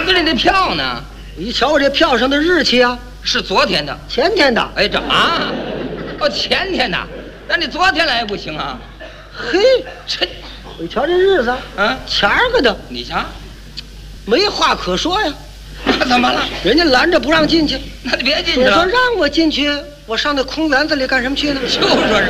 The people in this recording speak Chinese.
个人的票呢？ 我一瞧我这票上的日期啊， 是昨天的。 前天的。 哎，这啊，哦，前天的，那你昨天来也不行啊。 嘿， 这， 我一瞧这日子，前儿个的， 你瞧， 没话可说呀。 怎么了？ 人家拦着不让进去。 那你别进去了。 你说让我进去，我上那空园子里干什么去呢？ 就说是。